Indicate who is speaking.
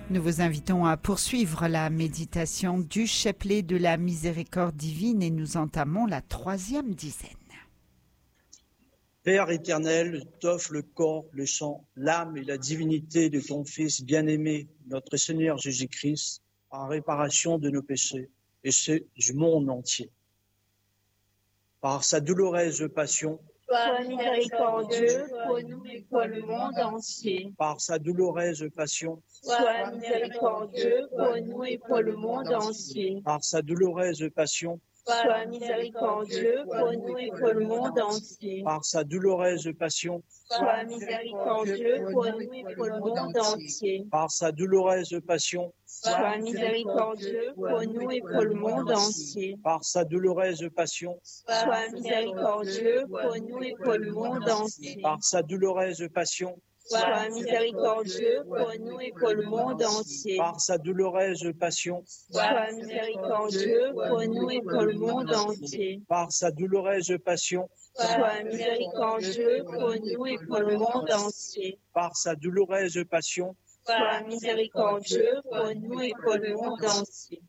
Speaker 1: Nous vous invitons à poursuivre la méditation du chapelet de la miséricorde divine et nous entamons la 3e dizaine.
Speaker 2: Père éternel, je t'offre le corps, le sang, l'âme et la divinité de ton Fils bien-aimé, notre Seigneur Jésus-Christ, en réparation de nos péchés et ceux du monde entier. Par sa douloureuse passion,
Speaker 3: sois miséricordieux pour nous et pour le monde entier.
Speaker 2: par sa douloureuse passion,
Speaker 3: Sois miséricordieux pour nous et pour le monde entier.
Speaker 2: par sa douloureuse passion,
Speaker 3: Sois miséricordieux pour nous et pour le monde entier.
Speaker 2: par sa douloureuse passion,
Speaker 3: Sois miséricordieux pour nous et pour le monde entier.
Speaker 2: par sa douloureuse passion,
Speaker 3: Sois miséricordieux pour nous et pour le monde entier.
Speaker 2: par sa douloureuse passion,
Speaker 3: Sois miséricordieux pour nous et pour le monde entier.
Speaker 2: par sa douloureuse passion,
Speaker 3: Sois miséricordieux pour nous et pour le monde entier.
Speaker 2: par sa douloureuse passion,
Speaker 3: Sois miséricordieux pour nous et pour le monde entier.
Speaker 2: par sa douloureuse passion,
Speaker 3: Sois miséricordieux pour nous et pour le monde entier.
Speaker 2: par sa douloureuse passion,
Speaker 3: Sois miséricordieux pour nous et pour le monde entier.